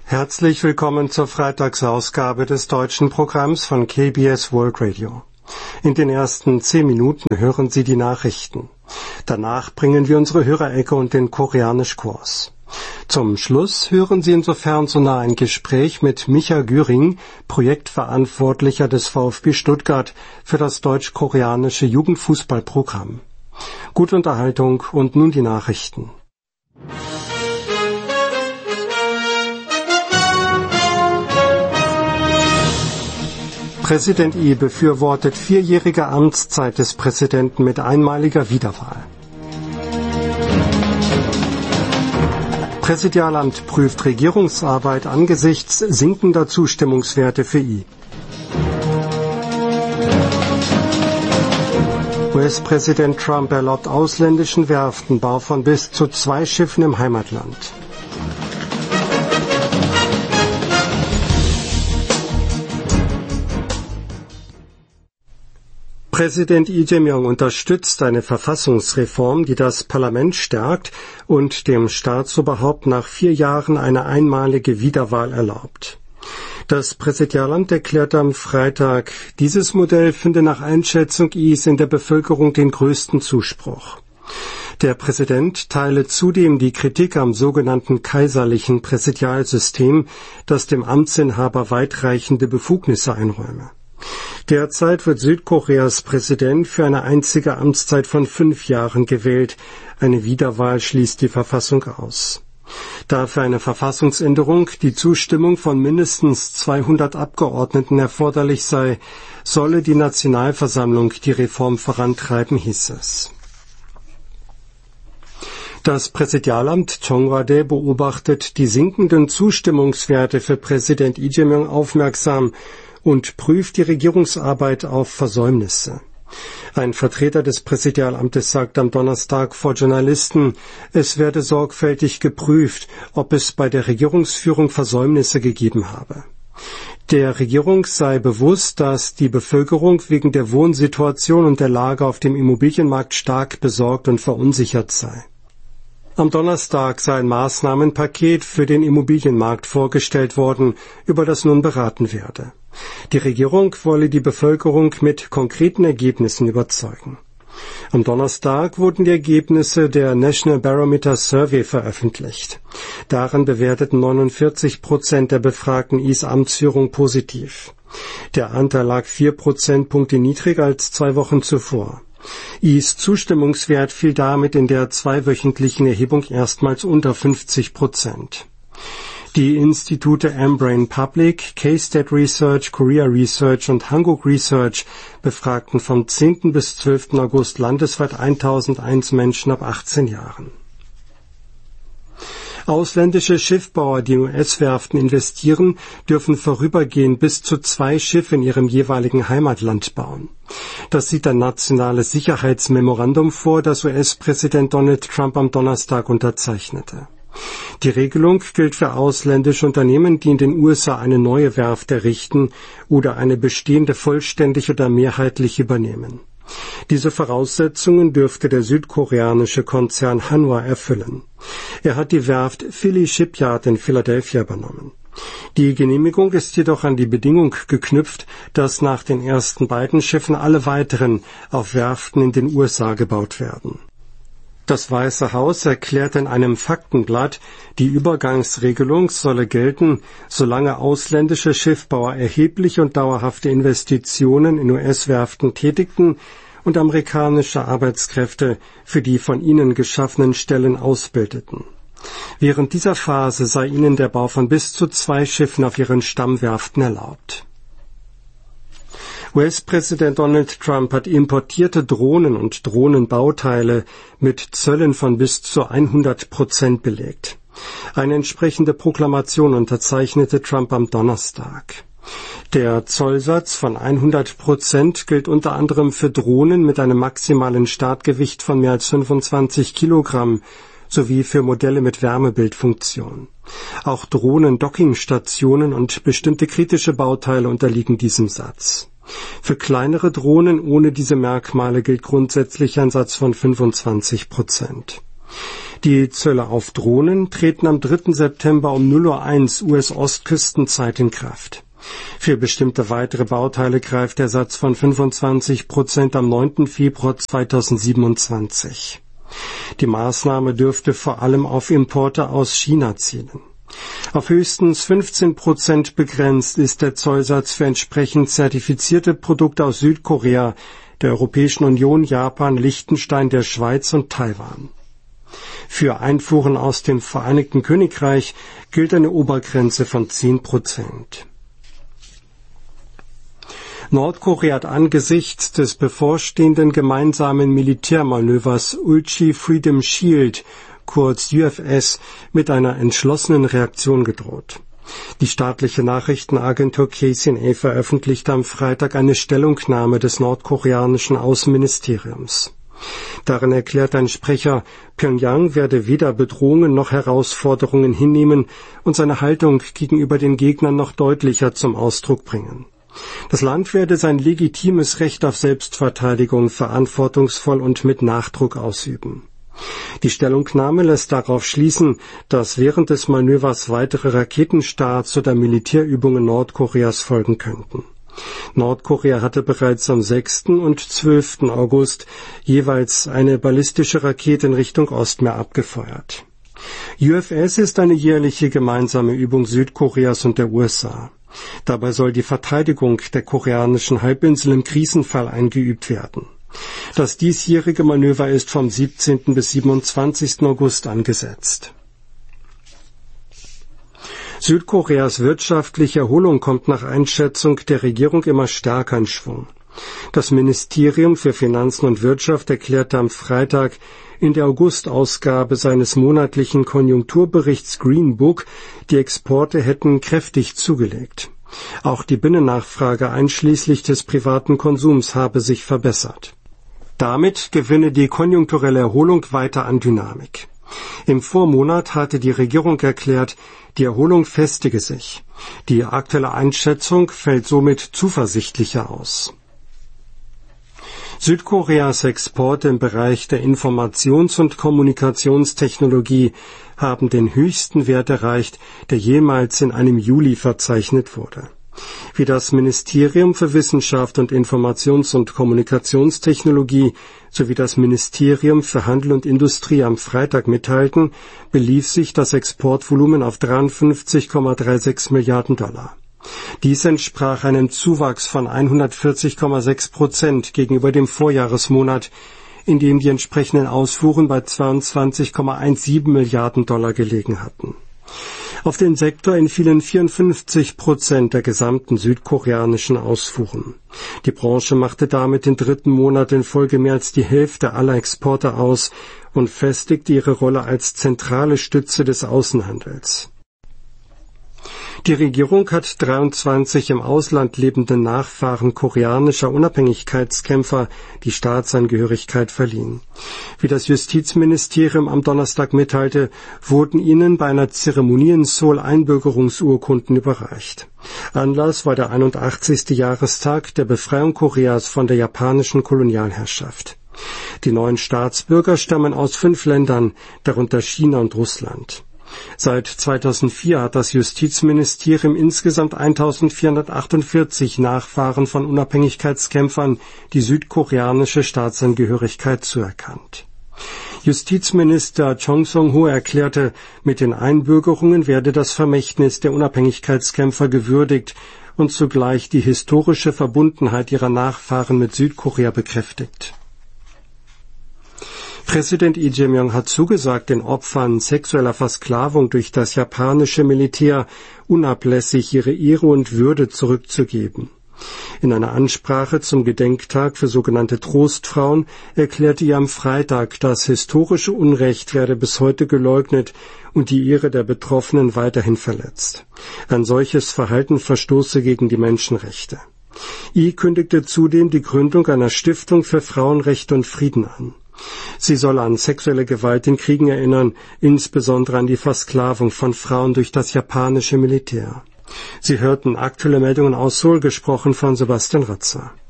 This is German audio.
Herzlich willkommen zur Freitagsausgabe des deutschen Programms von KBS World Radio. In den ersten 10 Minuten hören Sie die Nachrichten. Danach bringen wir unsere Hörerecke und den Koreanischkurs. Zum Schluss hören Sie insofern so nah ein Gespräch mit Micha Güring, Projektverantwortlicher des VfB Stuttgart für das deutsch-koreanische Jugendfußballprogramm. Gute Unterhaltung und nun die Nachrichten. Präsident Lee befürwortet 4-jährige Amtszeit des Präsidenten mit einmaliger Wiederwahl. Präsidialamt prüft Regierungsarbeit angesichts sinkender Zustimmungswerte für Lee. US-Präsident Trump erlaubt ausländischen Werften Bau von bis zu 2 Schiffen im Heimatland. Präsident Lee Jae-myung unterstützt eine Verfassungsreform, die das Parlament stärkt und dem Staatsoberhaupt nach 4 Jahren eine einmalige Wiederwahl erlaubt. Das Präsidialamt erklärte am Freitag, dieses Modell finde nach Einschätzung Lees in der Bevölkerung den größten Zuspruch. Der Präsident teile zudem die Kritik am sogenannten kaiserlichen Präsidialsystem, das dem Amtsinhaber weitreichende Befugnisse einräume. Derzeit wird Südkoreas Präsident für eine einzige Amtszeit von 5 Jahren gewählt. Eine Wiederwahl schließt die Verfassung aus. Da für eine Verfassungsänderung die Zustimmung von mindestens 200 Abgeordneten erforderlich sei, solle die Nationalversammlung die Reform vorantreiben, hieß es. Das Präsidialamt Cheonggwa-dae beobachtet die sinkenden Zustimmungswerte für Präsident Lee Jae-myung aufmerksam und prüft die Regierungsarbeit auf Versäumnisse. Ein Vertreter des Präsidialamtes sagt am Donnerstag vor Journalisten, es werde sorgfältig geprüft, ob es bei der Regierungsführung Versäumnisse gegeben habe. Der Regierung sei bewusst, dass die Bevölkerung wegen der Wohnsituation und der Lage auf dem Immobilienmarkt stark besorgt und verunsichert sei. Am Donnerstag sei ein Maßnahmenpaket für den Immobilienmarkt vorgestellt worden, über das nun beraten werde. Die Regierung wolle die Bevölkerung mit konkreten Ergebnissen überzeugen. Am Donnerstag wurden die Ergebnisse der National Barometer Survey veröffentlicht. Darin bewerteten 49% der Befragten Lees Amtsführung positiv. Der Anteil lag 4 Prozentpunkte niedriger als 2 Wochen zuvor. Lees Zustimmungswert fiel damit in der 2-wöchentlichen Erhebung erstmals unter 50%. Die Institute M-Brain Public, K-State Research, Korea Research und Hankuk Research befragten vom 10. bis 12. August landesweit 1001 Menschen ab 18 Jahren. Ausländische Schiffbauer, die in US-Werften investieren, dürfen vorübergehend bis zu 2 Schiffe in ihrem jeweiligen Heimatland bauen. Das sieht ein nationales Sicherheitsmemorandum vor, das US-Präsident Donald Trump am Donnerstag unterzeichnete. Die Regelung gilt für ausländische Unternehmen, die in den USA eine neue Werft errichten oder eine bestehende vollständig oder mehrheitlich übernehmen. Diese Voraussetzungen dürfte der südkoreanische Konzern Hanwha erfüllen. Er hat die Werft Philly Shipyard in Philadelphia übernommen. Die Genehmigung ist jedoch an die Bedingung geknüpft, dass nach den ersten beiden Schiffen alle weiteren auf Werften in den USA gebaut werden. Das Weiße Haus erklärt in einem Faktenblatt, die Übergangsregelung solle gelten, solange ausländische Schiffbauer erhebliche und dauerhafte Investitionen in US-Werften tätigten und amerikanische Arbeitskräfte für die von ihnen geschaffenen Stellen ausbildeten. Während dieser Phase sei ihnen der Bau von bis zu 2 Schiffen auf ihren Stammwerften erlaubt. US-Präsident Donald Trump hat importierte Drohnen und Drohnenbauteile mit Zöllen von bis zu 100% belegt. Eine entsprechende Proklamation unterzeichnete Trump am Donnerstag. Der Zollsatz von 100% gilt unter anderem für Drohnen mit einem maximalen Startgewicht von mehr als 25 Kilogramm sowie für Modelle mit Wärmebildfunktion. Auch Drohnen-Dockingstationen und bestimmte kritische Bauteile unterliegen diesem Satz. Für kleinere Drohnen ohne diese Merkmale gilt grundsätzlich ein Satz von 25%. Die Zölle auf Drohnen treten am 3. September um 0:01 Uhr US-Ostküstenzeit in Kraft. Für bestimmte weitere Bauteile greift der Satz von 25% am 9. Februar 2027. Die Maßnahme dürfte vor allem auf Importe aus China zielen. Auf höchstens 15% begrenzt ist der Zollsatz für entsprechend zertifizierte Produkte aus Südkorea, der Europäischen Union, Japan, Liechtenstein, der Schweiz und Taiwan. Für Einfuhren aus dem Vereinigten Königreich gilt eine Obergrenze von 10%. Nordkorea hat angesichts des bevorstehenden gemeinsamen Militärmanövers Ulchi Freedom Shield, kurz UFS, mit einer entschlossenen Reaktion gedroht. Die staatliche Nachrichtenagentur KCNA veröffentlichte am Freitag eine Stellungnahme des nordkoreanischen Außenministeriums. Darin erklärt ein Sprecher, Pyongyang werde weder Bedrohungen noch Herausforderungen hinnehmen und seine Haltung gegenüber den Gegnern noch deutlicher zum Ausdruck bringen. Das Land werde sein legitimes Recht auf Selbstverteidigung verantwortungsvoll und mit Nachdruck ausüben. Die Stellungnahme lässt darauf schließen, dass während des Manövers weitere Raketenstarts oder Militärübungen Nordkoreas folgen könnten. Nordkorea hatte bereits am 6. und 12. August jeweils eine ballistische Rakete in Richtung Ostmeer abgefeuert. UFS ist eine jährliche gemeinsame Übung Südkoreas und der USA. Dabei soll die Verteidigung der koreanischen Halbinsel im Krisenfall eingeübt werden. Das diesjährige Manöver ist vom 17. bis 27. August angesetzt. Südkoreas wirtschaftliche Erholung kommt nach Einschätzung der Regierung immer stärker in Schwung. Das Ministerium für Finanzen und Wirtschaft erklärte am Freitag in der August-Ausgabe seines monatlichen Konjunkturberichts Green Book, die Exporte hätten kräftig zugelegt. Auch die Binnennachfrage einschließlich des privaten Konsums habe sich verbessert. Damit gewinne die konjunkturelle Erholung weiter an Dynamik. Im Vormonat hatte die Regierung erklärt, die Erholung festige sich. Die aktuelle Einschätzung fällt somit zuversichtlicher aus. Südkoreas Exporte im Bereich der Informations- und Kommunikationstechnologie haben den höchsten Wert erreicht, der jemals in einem Juli verzeichnet wurde. Wie das Ministerium für Wissenschaft und Informations- und Kommunikationstechnologie sowie das Ministerium für Handel und Industrie am Freitag mitteilten, belief sich das Exportvolumen auf 53,36 Milliarden Dollar. Dies entsprach einem Zuwachs von 140,6% gegenüber dem Vorjahresmonat, in dem die entsprechenden Ausfuhren bei 22,17 Milliarden Dollar gelegen hatten. Auf den Sektor entfielen 54% der gesamten südkoreanischen Ausfuhren. Die Branche machte damit den 3. Monat in Folge mehr als die Hälfte aller Exporte aus und festigte ihre Rolle als zentrale Stütze des Außenhandels. Die Regierung hat 23 im Ausland lebenden Nachfahren koreanischer Unabhängigkeitskämpfer die Staatsangehörigkeit verliehen. Wie das Justizministerium am Donnerstag mitteilte, wurden ihnen bei einer Zeremonie in Seoul Einbürgerungsurkunden überreicht. Anlass war der 81. Jahrestag der Befreiung Koreas von der japanischen Kolonialherrschaft. Die neuen Staatsbürger stammen aus 5 Ländern, darunter China und Russland. Seit 2004 hat das Justizministerium insgesamt 1448 Nachfahren von Unabhängigkeitskämpfern die südkoreanische Staatsangehörigkeit zuerkannt. Justizminister Chung Song-ho erklärte, mit den Einbürgerungen werde das Vermächtnis der Unabhängigkeitskämpfer gewürdigt und zugleich die historische Verbundenheit ihrer Nachfahren mit Südkorea bekräftigt. Präsident Lee Jae-myung hat zugesagt, den Opfern sexueller Versklavung durch das japanische Militär unablässig ihre Ehre und Würde zurückzugeben. In einer Ansprache zum Gedenktag für sogenannte Trostfrauen erklärte er am Freitag, das historische Unrecht werde bis heute geleugnet und die Ehre der Betroffenen weiterhin verletzt. Ein solches Verhalten verstoße gegen die Menschenrechte. Lee kündigte zudem die Gründung einer Stiftung für Frauenrechte und Frieden an. Sie soll an sexuelle Gewalt in Kriegen erinnern, insbesondere an die Versklavung von Frauen durch das japanische Militär. Sie hörten aktuelle Meldungen aus Seoul, gesprochen von Sebastian Ratzer.